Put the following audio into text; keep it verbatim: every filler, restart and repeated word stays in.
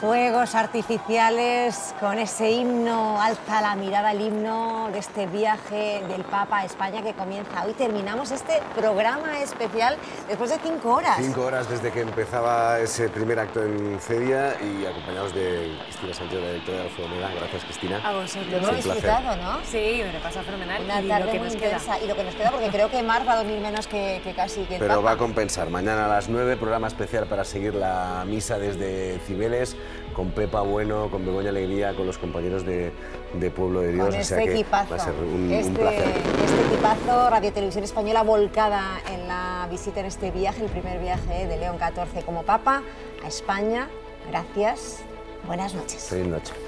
Fuegos artificiales con ese himno, alza la mirada, el himno de este viaje del Papa a España que comienza hoy. Terminamos este programa especial después de cinco horas. Cinco horas desde que empezaba ese primer acto en Cedia y acompañados de Cristina Sánchez, la directora de Alfomeda. Gracias, Cristina. A vosotros. Lo hemos disfrutado, ¿no? Sí, me lo pasa fenomenal. Una y tarde lo que muy nos intensa. queda. Y lo que nos queda, porque creo que Mar va a dormir menos que, que casi que el Pero Papa. va a compensar. Mañana a las nueve, programa especial para seguir la misa desde Cibeles, con Pepa Bueno, con Begoña Alegría, con los compañeros de, de Pueblo de Dios. Con o sea este que equipazo. va a ser un, este, un placer. Este equipazo, Radio Televisión Española volcada en la visita en este viaje, el primer viaje de León catorce como Papa a España. Gracias. Buenas noches. Feliz noche.